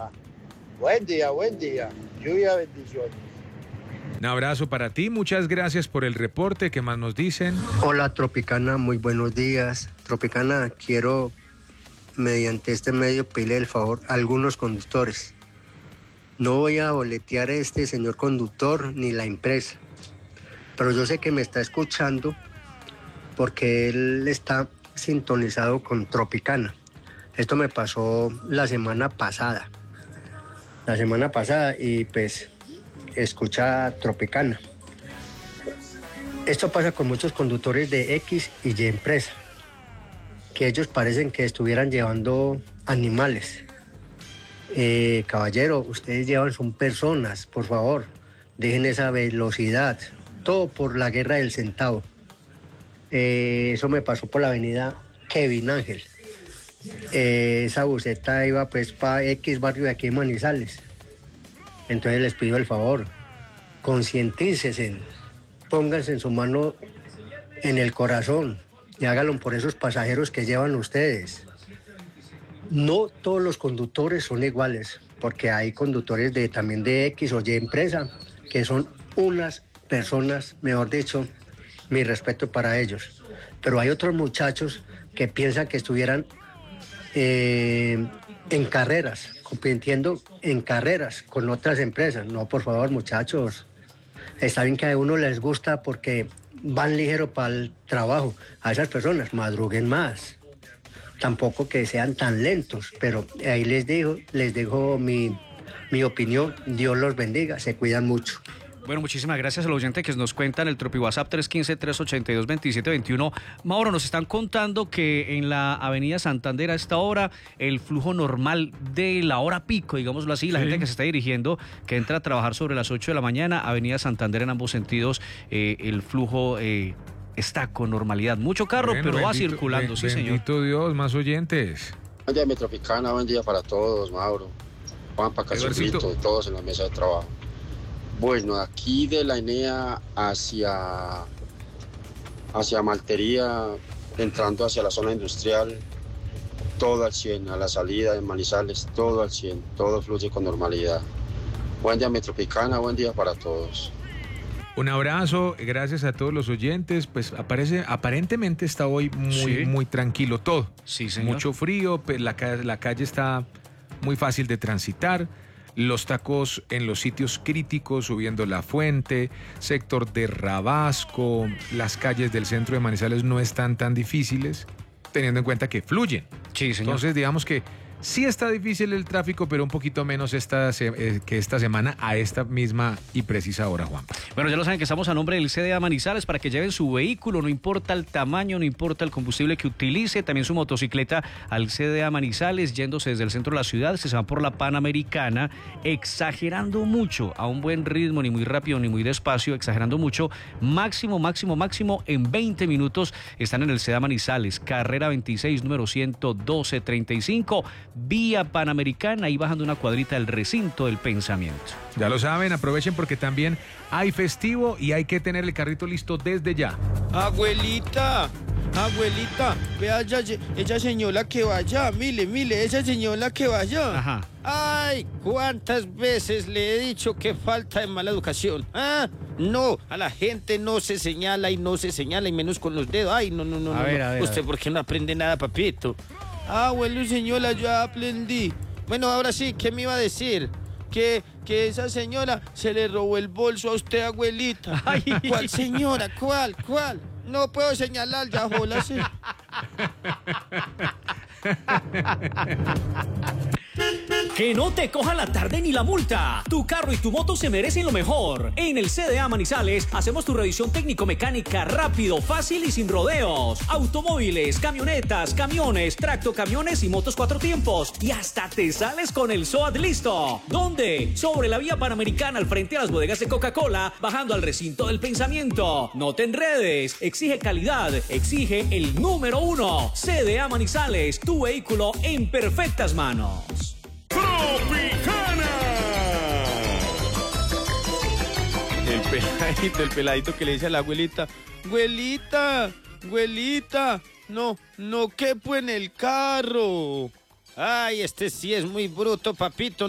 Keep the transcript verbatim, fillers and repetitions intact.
Buen día, buen día. Lluvia, bendiciones. Un abrazo para ti, muchas gracias por el reporte. ¿Qué más nos dicen? Hola Tropicana, muy buenos días. Tropicana, quiero mediante este medio pedirle el favor a algunos conductores. No voy a boletear a este señor conductor ni la empresa, pero yo sé que me está escuchando porque él está sintonizado con Tropicana. Esto me pasó la semana pasada. La semana pasada y pues escucha Tropicana. Esto pasa con muchos conductores de X y Y empresa, que ellos parecen que estuvieran llevando animales. Eh, caballero, ustedes llevan, son personas, por favor, dejen esa velocidad, todo por la guerra del centavo. Eh, eso me pasó por la avenida Kevin Ángel. Eh, esa buseta iba pues para X barrio de aquí en Manizales. Entonces les pido el favor, concientícense, pónganse en su mano en el corazón y háganlo por esos pasajeros que llevan ustedes. No todos los conductores son iguales, porque hay conductores de, también de X o Y empresa, que son unas personas, mejor dicho, mi respeto para ellos. Pero hay otros muchachos que piensan que estuvieran eh, en carreras, compitiendo en carreras con otras empresas. No, por favor, muchachos, está bien que a uno les gusta porque van ligero para el trabajo. A esas personas, madruguen más. Tampoco que sean tan lentos, pero ahí les dejo, les dejo mi, mi opinión. Dios los bendiga, se cuidan mucho. Bueno, muchísimas gracias al oyente que nos cuenta en el Tropi WhatsApp tres uno cinco, tres ocho dos, dos siete dos uno. Mauro, nos están contando que en la avenida Santander a esta hora el flujo normal de la hora pico, digámoslo así, la sí. gente que se está dirigiendo, que entra a trabajar sobre las ocho de la mañana, avenida Santander en ambos sentidos, eh, el flujo eh, está con normalidad. Mucho carro, bueno, pero bendito, va circulando, ben, sí señor. Bendito Dios, más oyentes. Buen día, mi Tropicana, buen día para todos, Mauro, Juanpa, Casimito, todos en la mesa de trabajo. Bueno, aquí de la Enea hacia, hacia Maltería, entrando hacia la zona industrial, todo al cien, a la salida de Manizales, todo al cien, todo fluye con normalidad. Buen día, Metropicana, buen día para todos. Un abrazo, gracias a todos los oyentes. Pues aparece, aparentemente está hoy muy, sí. muy tranquilo todo. Sí, señor. Mucho frío, la, la calle está muy fácil de transitar. Los tacos en los sitios críticos, subiendo La Fuente, sector de Rabasco, las calles del centro de Manizales no están tan difíciles, teniendo en cuenta que fluyen. Sí, señor. Entonces, digamos que sí está difícil el tráfico, pero un poquito menos esta, eh, que esta semana a esta misma y precisa hora, Juan. Bueno, ya lo saben que estamos a nombre del C D A Manizales para que lleven su vehículo, no importa el tamaño, no importa el combustible que utilice, también su motocicleta al C D A Manizales, yéndose desde el centro de la ciudad, se van por la Panamericana, exagerando mucho, a un buen ritmo, ni muy rápido ni muy despacio, exagerando mucho, máximo, máximo, máximo, en veinte minutos están en el C D A Manizales, carrera veintiséis, número ciento doce treinta y cinco, vía Panamericana y bajando una cuadrita del recinto del pensamiento. Ya lo saben, aprovechen porque también hay festivo y hay que tener el carrito listo desde ya. Abuelita, abuelita, vea ella, ella señora que vaya, mire, mire, esa señora que vaya. Ajá. Ay, cuántas veces le he dicho que falta de mala educación. Ah, no, a la gente no se señala y no se señala y menos con los dedos. Ay, no, no, no, a no. Ver, no. A ver, Usted, ¿por qué no aprende nada, papito? Ah, bueno, señora, yo aprendí. Bueno, ahora sí, ¿qué me iba a decir? Que, que esa señora se le robó el bolso a usted, abuelita. Ay. ¿Cuál señora? ¿Cuál? ¿Cuál? No puedo señalar, ya jólase. Que no te coja la tarde ni la multa. Tu carro y tu moto se merecen lo mejor. En el C D A Manizales hacemos tu revisión técnico-mecánica rápido, fácil y sin rodeos. Automóviles, camionetas, camiones, tractocamiones y motos cuatro tiempos. Y hasta te sales con el S O A T listo. ¿Dónde? Sobre la vía Panamericana al frente a las bodegas de Coca-Cola, bajando al recinto del pensamiento. No te enredes. Exige calidad. Exige el número uno. C D A Manizales, tu vehículo en perfectas manos. ¡Tropicana! El peladito, el peladito que le dice a la abuelita, abuelita, abuelita, no, no quepo en el carro. Ay, este sí es muy bruto, papito.